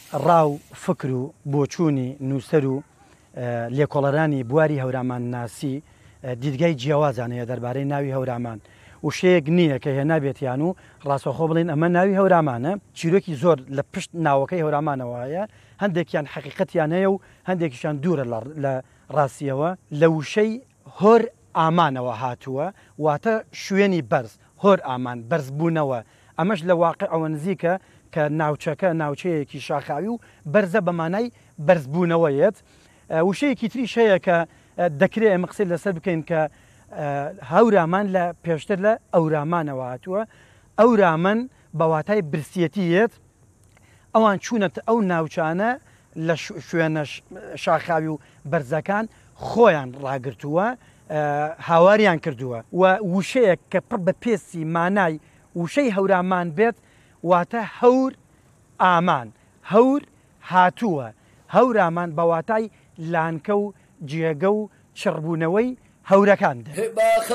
ڕاو فکر و بۆچوونی نووسەر و لێکۆڵەرانی بواری هەورامان ناسی دیدگای جیاوازانەیە دەربارەی ناوی هەورامان و شەیەک نییە کە هێنا بێتیان و ڕاستەخۆ بڵێن ئەمە ناوی هەورامانە چیرۆکی زۆر لە پشت ناوەکەی هەورامانەوەیە هەندێکیان حەقیقەتیان هەیە و هەندێکیشان دوورە لە ڕاستیەوە لە وشەی هۆر ئامانەوە هاتووە واتە شوێنی بەرز هۆر ئامان بەرزبوونەوە ئەمەش لە واقع ئەوە نزیکە کە ناوچەکە ناوچەیەکی شاخاوی و بەرزە بەمانای بەرزبوونەوەیەت وشەیەکی تریش هەیە کە دەکرێت ئەمە قسەی لەسەر بکەین کە هەورامان لە پێشتر لە ئەورامانەوە هاتووە ئەورامان بەواتای برسیەتیەت ئەوان چوونەتە ئەو ناوچانە لە شوێنە شاخاوی و بەرزەکان خۆیان ڕاگرتووە هاواریان کردووە و وشەیەک کە پڕ بە پێسی مانای وشەی هەورامان بێت واتە هەور ئامان هەور هاتووە هەورامان بەواتای لانکە و جێگە و چڕبوونەوەی هەورەکان